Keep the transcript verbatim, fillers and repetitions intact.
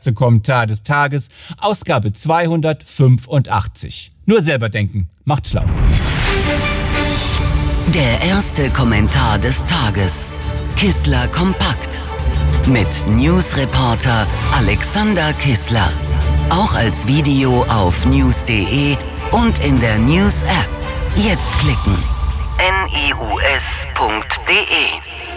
erste Kommentar des Tages, Ausgabe zweihundertfünfundachtzig. Nur selber denken, macht schlau. Der erste Kommentar des Tages. Kissler kompakt. Mit Newsreporter Alexander Kissler. Auch als Video auf news punkt de und in der News-App. Jetzt klicken. news punkt de